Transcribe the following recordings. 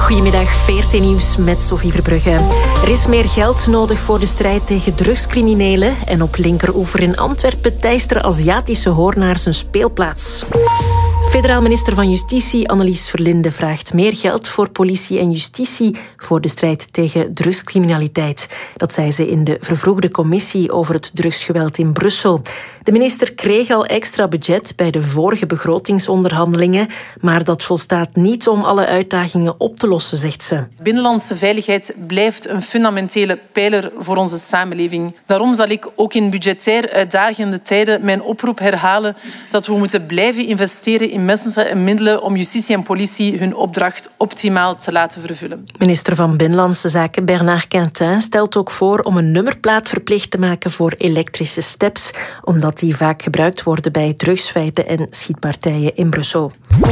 Goedemiddag, VRT Nieuws met Sophie Verbrugge. Er is meer geld nodig voor de strijd tegen drugscriminelen. En op linkeroever in Antwerpen teisteren Aziatische hoornaars een speelplaats. Federaal minister van Justitie Annelies Verlinde vraagt meer geld voor politie en justitie voor de strijd tegen drugscriminaliteit. Dat zei ze in de vervroegde commissie over het drugsgeweld in Brussel. De minister kreeg al extra budget bij de vorige begrotingsonderhandelingen, maar dat volstaat niet om alle uitdagingen op te lossen, zegt ze. Binnenlandse veiligheid blijft een fundamentele pijler voor onze samenleving. Daarom zal ik ook in budgetair uitdagende tijden mijn oproep herhalen dat we moeten blijven investeren in mensen en middelen om justitie en politie hun opdracht optimaal te laten vervullen. Minister van Binnenlandse Zaken Bernard Quintin stelt ook voor om een nummerplaat verplicht te maken voor elektrische steps, omdat die vaak gebruikt worden bij drugsfeiten en schietpartijen in Brussel.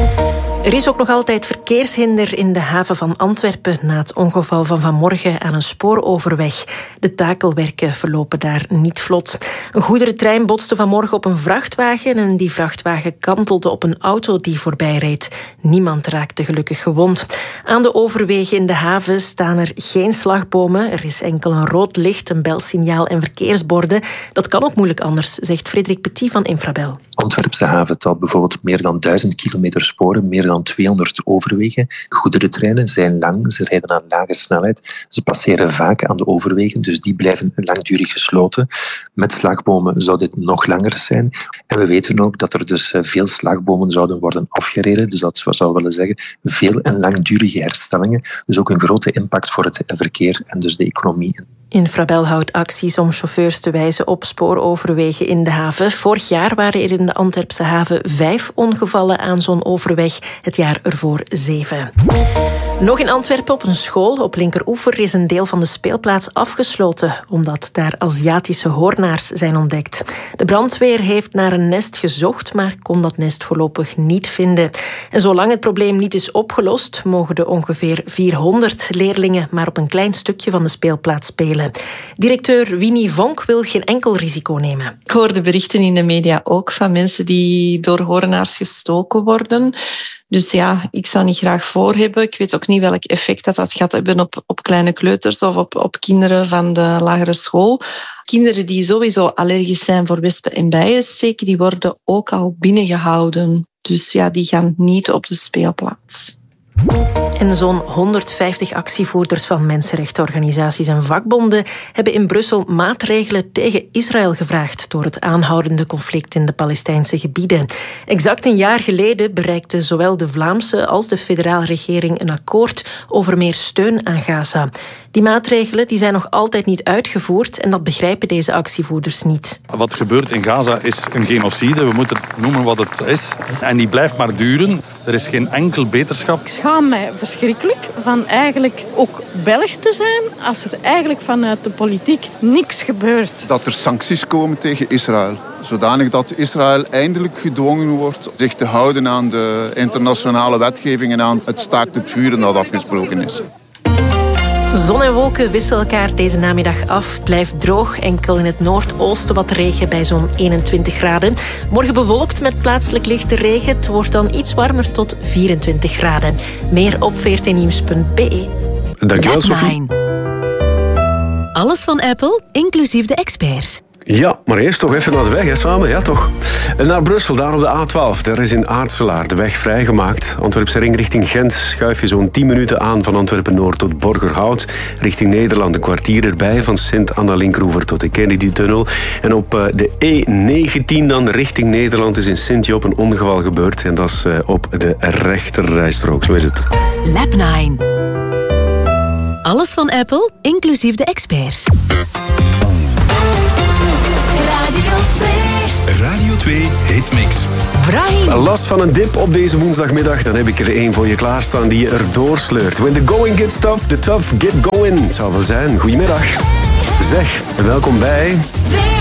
Er is ook nog altijd verkeershinder in de haven van Antwerpen na het ongeval van vanmorgen aan een spooroverweg. De takelwerken verlopen daar niet vlot. Een goederentrein botste vanmorgen op een vrachtwagen en die vrachtwagen kantelde op een auto die voorbij reed. Niemand raakte gelukkig gewond. Aan de overwegen in de haven staan er geen slagbomen. Er is enkel een rood licht, een belsignaal en verkeersborden. Dat kan ook moeilijk anders, zegt Frederik Petit van Infrabel. Antwerpse haven telt bijvoorbeeld meer dan 1000 kilometer sporen, meer dan 200 overwegen. Goederentreinen zijn lang, ze rijden aan lage snelheid. Ze passeren vaak aan de overwegen, dus die blijven langdurig gesloten. Met slagbomen zou dit nog langer zijn. En we weten ook dat er dus veel slagbomen zouden worden afgereden. Dus dat zou willen zeggen veel en langdurige herstellingen. Dus ook een grote impact voor het verkeer en dus de economie. Infrabel houdt acties om chauffeurs te wijzen op spooroverwegen in de haven. Vorig jaar waren er in de Antwerpse haven 5 ongevallen aan zo'n overweg. Het jaar ervoor 7. Nog in Antwerpen op een school op linkeroever is een deel van de speelplaats afgesloten, omdat daar Aziatische hoornaars zijn ontdekt. De brandweer heeft naar een nest gezocht, maar kon dat nest voorlopig niet vinden. En zolang het probleem niet is opgelost, mogen de ongeveer 400 leerlingen maar op een klein stukje van de speelplaats spelen. Directeur Winnie Vonk wil geen enkel risico nemen. Ik hoor de berichten in de media ook van mensen die door hoornaars gestoken worden. Dus ja, ik zou niet graag voor hebben. Ik weet ook niet welk effect dat gaat hebben op kleine kleuters of op kinderen van de lagere school. Kinderen die sowieso allergisch zijn voor wespen en bijensteken, die worden ook al binnengehouden. Dus ja, die gaan niet op de speelplaats. En zo'n 150 actievoerders van mensenrechtenorganisaties en vakbonden hebben in Brussel maatregelen tegen Israël gevraagd door het aanhoudende conflict in de Palestijnse gebieden. Exact een jaar geleden bereikten zowel de Vlaamse als de federale regering een akkoord over meer steun aan Gaza. Die maatregelen die zijn nog altijd niet uitgevoerd en dat begrijpen deze actievoerders niet. Wat gebeurt in Gaza is een genocide, we moeten het noemen wat het is. En die blijft maar duren. Er is geen enkel beterschap. Ik schaam mij verschrikkelijk van eigenlijk ook Belg te zijn als er eigenlijk vanuit de politiek niks gebeurt. Dat er sancties komen tegen Israël. Zodanig dat Israël eindelijk gedwongen wordt zich te houden aan de internationale wetgeving en aan het staakt het vuren dat afgesproken is. Zon en wolken wisselen elkaar deze namiddag af. Het blijft droog, enkel in het noordoosten wat regen bij zo'n 21 graden. Morgen bewolkt met plaatselijk lichte regen. Het wordt dan iets warmer tot 24 graden. Meer op vrtnieuws.be. Dankjewel, Sophie. Alles van Apple, inclusief de experts. Ja, maar eerst toch even naar de weg, hè, samen? Ja, toch? Naar Brussel, daar op de A12. Daar is in Aartselaar de weg vrijgemaakt. Antwerpse ring richting Gent schuif je zo'n 10 minuten aan van Antwerpen-Noord tot Borgerhout. Richting Nederland een kwartier erbij van Sint-Anna-Linkeroever tot de Kennedy-tunnel. En op de E19 dan richting Nederland is in Sint-Job een ongeval gebeurd. En dat is op de rechterrijstrook, zo is het. Lab 9. Alles van Apple, inclusief de experts. Radio 2 Hitmix. Brahim. Last van een dip op deze woensdagmiddag? Dan heb ik er één voor je klaarstaan die je erdoor sleurt. When the going gets tough, the tough get going. Het zou wel zijn. Goedemiddag. Zeg, welkom bij...